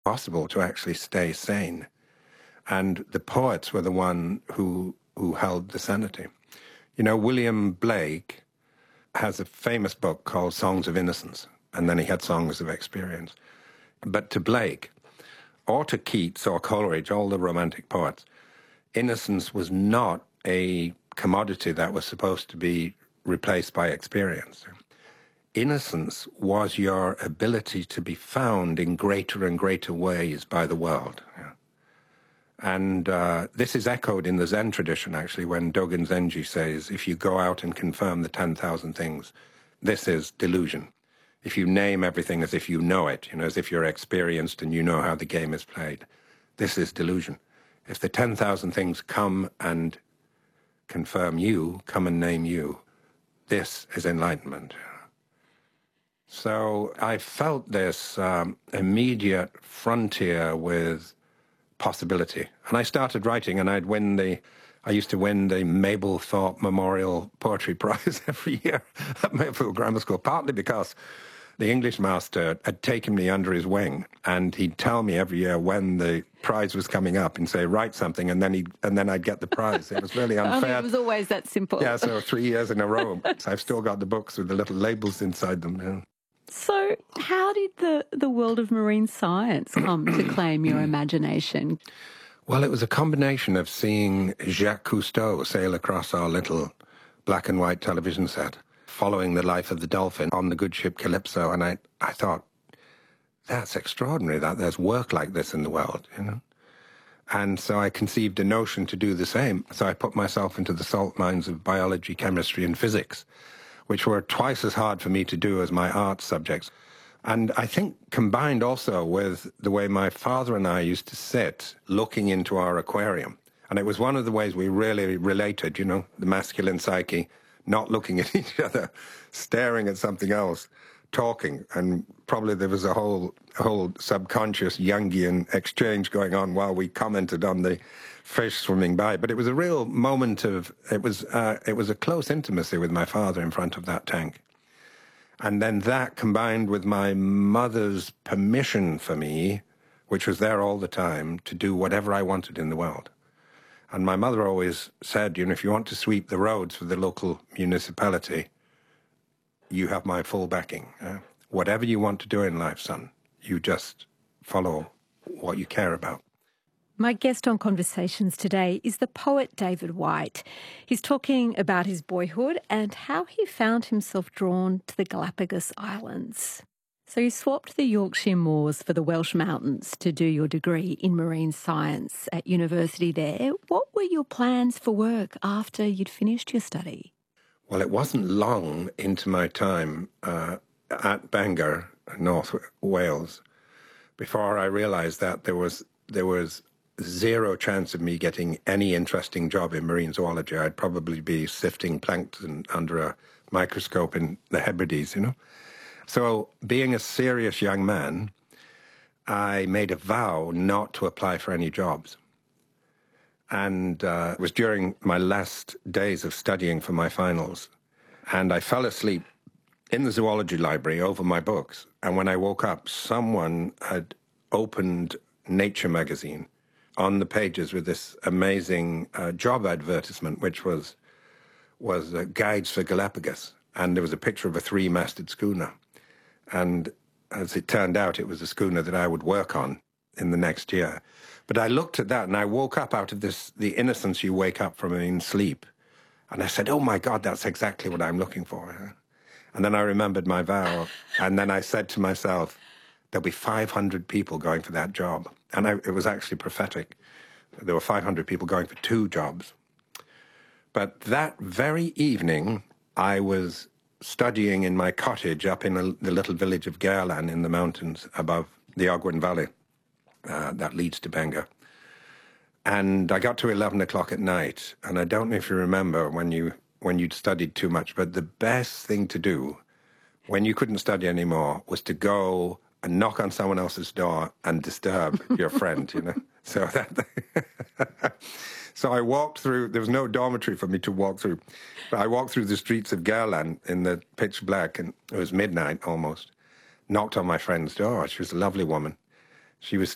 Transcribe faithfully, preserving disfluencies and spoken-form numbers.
possible to actually stay sane. And the poets were the one who, who held the sanity. You know, William Blake has a famous book called Songs of Innocence, and then he had Songs of Experience. But to Blake, or to Keats or Coleridge, all the romantic poets, innocence was not a commodity that was supposed to be replaced by experience. Innocence was your ability to be found in greater and greater ways by the world. And uh, this is echoed in the Zen tradition, actually, when Dogen Zenji says, if you go out and confirm the ten thousand things, this is delusion. If you name everything as if you know it, you know, as if you're experienced and you know how the game is played, this is delusion. If the ten thousand things come and confirm you, come and name you, this is enlightenment. So I felt this um, immediate frontier with possibility. And I started writing, and I'd win the, I used to win the Mabel Thorpe Memorial Poetry Prize every year at Mayfield Grammar School, partly because the English master had taken me under his wing, and he'd tell me every year when the prize was coming up and say, write something, and then he'd, and then I'd get the prize. It was really unfair. It was always that simple. Yeah, so three years in a row. So I've still got the books with the little labels inside them. Yeah. So how did the, the world of marine science come to claim your imagination? Well, it was a combination of seeing Jacques Cousteau sail across our little black and white television set, following the life of the dolphin on the good ship Calypso, and I, I thought, that's extraordinary that there's work like this in the world, you know. And so I conceived a notion to do the same. So I put myself into the salt mines of biology, chemistry, and physics, which were twice as hard for me to do as my art subjects. And I think combined also with the way my father and I used to sit looking into our aquarium. And it was one of the ways we really related, you know, the masculine psyche, not looking at each other, staring at something else, talking. And probably there was a whole, a whole subconscious Jungian exchange going on while we commented on the fish swimming by. But it was a real moment of, it was, uh, it was a close intimacy with my father in front of that tank. And then that combined with my mother's permission for me, which was there all the time, to do whatever I wanted in the world. And my mother always said, you know, if you want to sweep the roads for the local municipality, you have my full backing. Uh, whatever you want to do in life, son, you just follow what you care about. My guest on Conversations today is the poet David Whyte. He's talking about his boyhood and how he found himself drawn to the Galapagos Islands. So you swapped the Yorkshire moors for the Welsh mountains to do your degree in marine science at university there. What were your plans for work after you'd finished your study? Well, it wasn't long into my time uh, at Bangor, North Wales, before I realised that there was there was zero chance of me getting any interesting job in marine zoology. I'd probably be sifting plankton under a microscope in the Hebrides, you know. So being a serious young man, I made a vow not to apply for any jobs. And uh, it was during my last days of studying for my finals. And I fell asleep in the zoology library over my books. And when I woke up, someone had opened Nature magazine on the pages with this amazing uh, job advertisement, which was, was uh, guides for Galapagos. And there was a picture of a three-masted schooner. And as it turned out, it was a schooner that I would work on in the next year. But I looked at that and I woke up out of this, the innocence you wake up from in sleep. And I said, oh my God, that's exactly what I'm looking for. And then I remembered my vow. And then I said to myself, there'll be five hundred people going for that job. And I, it was actually prophetic. There were five hundred people going for two jobs. But that very evening, I was studying in my cottage up in a, the little village of Gairlan in the mountains above the Ogwen Valley uh, that leads to Bangor. And I got to eleven o'clock at night, and I don't know if you remember when, you, when you'd studied too much, but the best thing to do when you couldn't study anymore was to go and knock on someone else's door and disturb your friend, you know. So that... So I walked through, there was no dormitory for me to walk through, but I walked through the streets of Gairlan in the pitch black, and it was midnight almost, knocked on my friend's door. She was a lovely woman. She was